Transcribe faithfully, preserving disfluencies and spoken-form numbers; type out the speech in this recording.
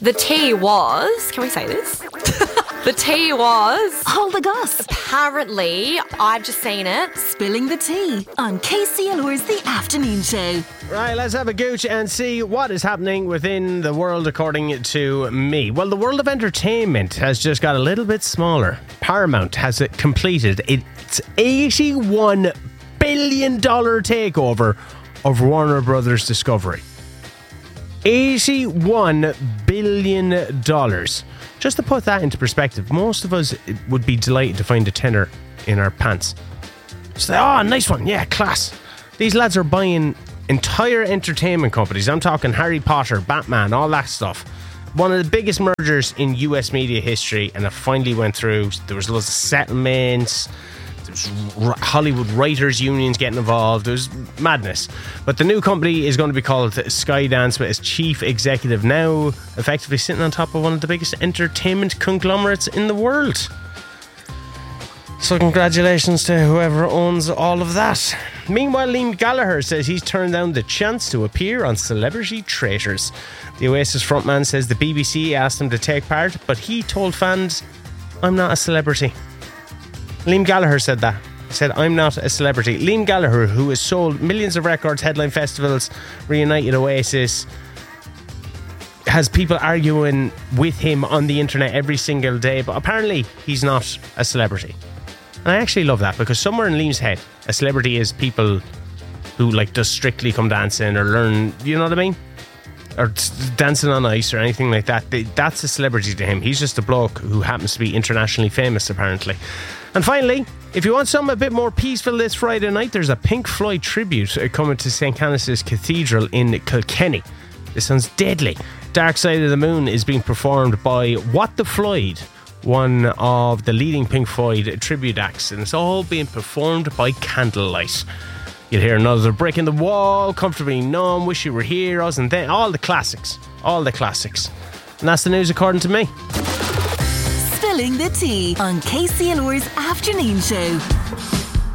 The tea was... Can we say this? The tea was... Hold the goss. Apparently, I've just seen it. Spilling the tea on K C L R's The Afternoon Show. Right, let's have a gooch and see what is happening within the world according to me. Well, the world of entertainment has just got a little bit smaller. Paramount has completed its eighty-one billion dollars takeover of Warner Brothers Discovery. eighty-one billion dollars. Just to put that into perspective, most of us would be delighted to find a tenner in our pants. So, oh, nice one. Yeah, class. These lads are buying entire entertainment companies. I'm talking Harry Potter, Batman, all that stuff. One of the biggest mergers in U S media history, and it finally went through. There was loads of settlements. Hollywood writers' unions getting involved. It was madness. But the new company is going to be called Skydance, with its chief executive now effectively sitting on top of one of the biggest entertainment conglomerates in the world. So congratulations to whoever owns all of that. Meanwhile, Liam Gallagher says he's turned down the chance to appear on Celebrity Traitors. The Oasis frontman says the B B C asked him to take part, but he told fans, "I'm not a celebrity." Liam Gallagher said that. He said, "I'm not a celebrity." Liam Gallagher, who has sold millions of records, headline festivals, reunited Oasis, has people arguing with him on the internet every single day, but apparently he's not a celebrity. And I actually love that, because somewhere in Liam's head, a celebrity is people who like does Strictly Come Dancing or learn, you know what I mean? Or Dancing on Ice or anything like that. That's a celebrity to him. He's just a bloke who happens to be internationally famous, apparently. And finally, if you want something a bit more peaceful this Friday night, there's a Pink Floyd tribute coming to Saint Canice's Cathedral in Kilkenny. This sounds deadly. Dark Side of the Moon is being performed by What the Floyd, one of the leading Pink Floyd tribute acts, and it's all being performed by candlelight. You'll hear another Brick in the Wall, Comfortably Numb, Wish You Were Here, Us and Then, all the classics. All the classics. And that's the news according to me. Spilling the tea on K C L R's Afternoon Show.